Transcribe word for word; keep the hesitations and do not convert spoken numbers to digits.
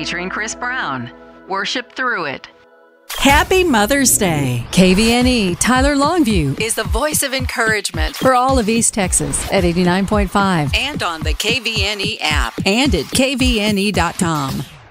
featuring Chris Brown. Worship through it. Happy Mother's Day. K V N E Tyler Longview Is the voice of encouragement for all of East Texas at eighty-nine point five and on the K V N E app and at K V N E dot com.